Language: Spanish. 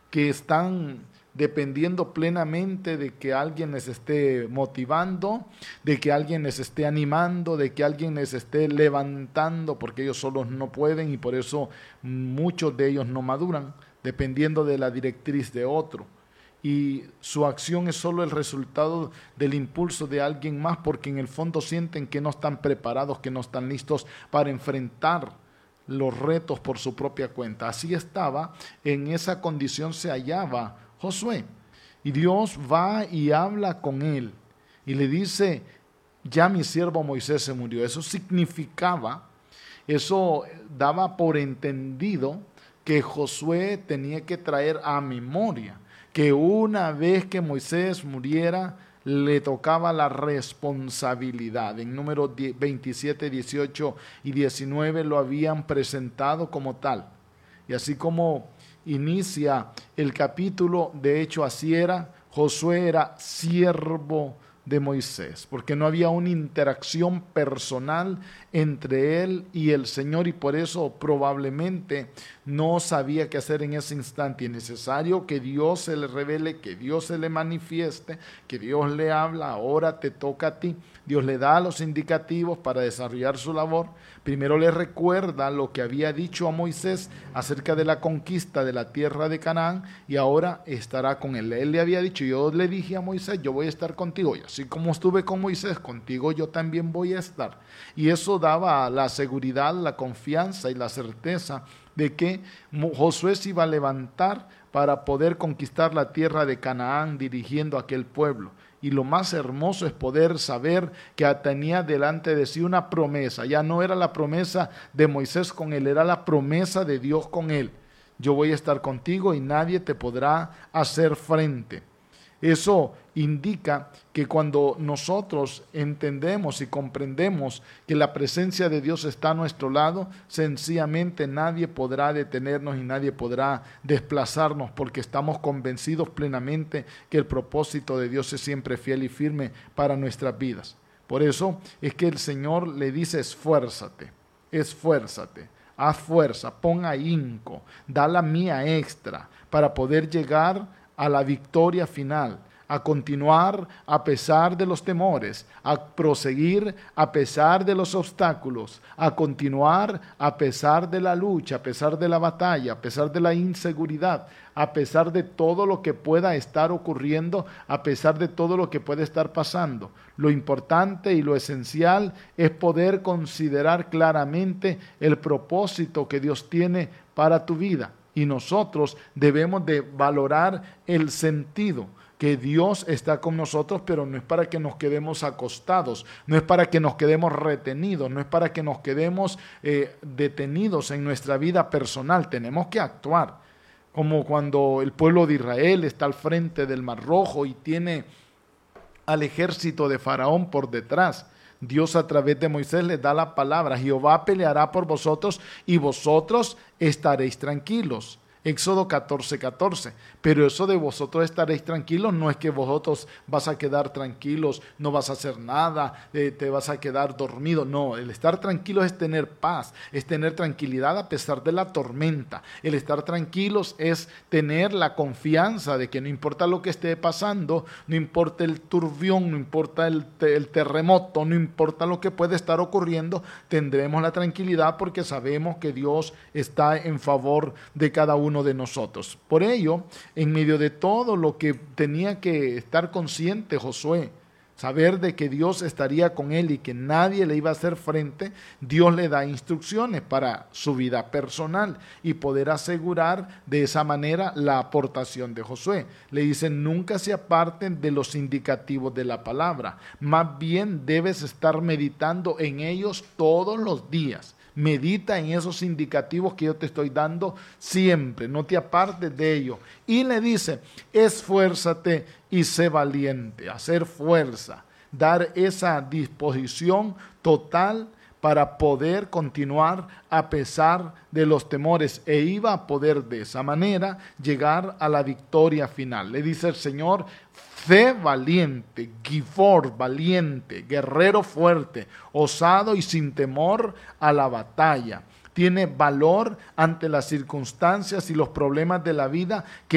que están dependiendo plenamente de que alguien les esté motivando, de que alguien les esté animando, de que alguien les esté levantando, porque ellos solos no pueden y por eso muchos de ellos no maduran, dependiendo de la directriz de otro. Y su acción es solo el resultado del impulso de alguien más, porque en el fondo sienten que no están preparados, que no están listos para enfrentar los retos por su propia cuenta. Así estaba, en esa condición se hallaba Josué. Y Dios va y habla con él y le dice, ya mi siervo Moisés se murió. Eso significaba, eso daba por entendido que Josué tenía que traer a memoria que una vez que Moisés muriera, le tocaba la responsabilidad. En números 27, 18 y 19 lo habían presentado como tal. Y así como inicia el capítulo, de hecho así era, Josué era siervo de Moisés, porque no había una interacción personal entre él y el Señor y por eso probablemente no sabía qué hacer en ese instante. Y es necesario que Dios se le revele, que Dios se le manifieste, que Dios le habla, ahora te toca a ti. Dios le da los indicativos para desarrollar su labor. Primero le recuerda lo que había dicho a Moisés acerca de la conquista de la tierra de Canaán y ahora estará con él. Él le había dicho, yo le dije a Moisés, yo voy a estar contigo y así como estuve con Moisés, contigo yo también voy a estar. Y eso daba la seguridad, la confianza y la certeza de que Josué se iba a levantar para poder conquistar la tierra de Canaán dirigiendo a aquel pueblo. Y lo más hermoso es poder saber que tenía delante de sí una promesa. Ya no era la promesa de Moisés con él, era la promesa de Dios con él. Yo voy a estar contigo y nadie te podrá hacer frente. Eso indica que cuando nosotros entendemos y comprendemos que la presencia de Dios está a nuestro lado, sencillamente nadie podrá detenernos y nadie podrá desplazarnos porque estamos convencidos plenamente que el propósito de Dios es siempre fiel y firme para nuestras vidas. Por eso es que el Señor le dice esfuérzate, haz fuerza, pon ahínco, da la mía extra para poder llegar a la victoria final, a continuar a pesar de los temores, a proseguir a pesar de los obstáculos, a continuar a pesar de la lucha, a pesar de la batalla, a pesar de la inseguridad, a pesar de todo lo que pueda estar ocurriendo, a pesar de todo lo que puede estar pasando. Lo importante y lo esencial es poder considerar claramente el propósito que Dios tiene para tu vida. Y nosotros debemos de valorar el sentido, que Dios está con nosotros, pero no es para que nos quedemos acostados, no es para que nos quedemos retenidos, no es para que nos quedemos detenidos en nuestra vida personal. Tenemos que actuar, como cuando el pueblo de Israel está al frente del Mar Rojo y tiene al ejército de Faraón por detrás. Dios a través de Moisés les da la palabra, Jehová peleará por vosotros y vosotros estaréis tranquilos. Éxodo 14:14. Pero eso de vosotros estaréis tranquilos no es que vosotros vas a quedar tranquilos, no vas a hacer nada, te vas a quedar dormido. No, el estar tranquilo es tener paz, es tener tranquilidad a pesar de la tormenta. El estar tranquilos es tener la confianza de que no importa lo que esté pasando, no importa el turbión, no importa el terremoto, no importa lo que puede estar ocurriendo, tendremos la tranquilidad porque sabemos que Dios está en favor de cada uno de nosotros. Por ello, en medio de todo lo que tenía que estar consciente Josué, saber de que Dios estaría con él y que nadie le iba a hacer frente, Dios le da instrucciones para su vida personal y poder asegurar de esa manera la aportación de Josué. Le dicen, nunca se aparten de los indicativos de la palabra, más bien debes estar meditando en ellos todos los días. Medita en esos indicativos que yo te estoy dando siempre, no te apartes de ello. Y le dice, esfuérzate y sé valiente, hacer fuerza, dar esa disposición total para poder continuar a pesar de los temores e iba a poder de esa manera llegar a la victoria final. Le dice el Señor, sé valiente, Gifor, valiente, guerrero fuerte, osado y sin temor a la batalla. Tiene valor ante las circunstancias y los problemas de la vida que